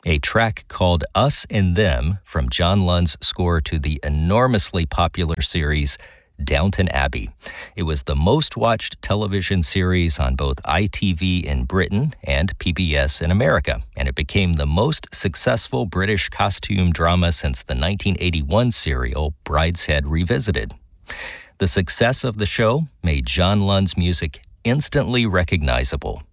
a track called Us and Them from John Lund's score to the enormously popular series Downton Abbey. It was the most watched television series on both ITV in Britain and PBS in America, and it became the most successful British costume drama since the 1981 serial Brideshead Revisited. The success of the show made John Lund's music instantly recognizable.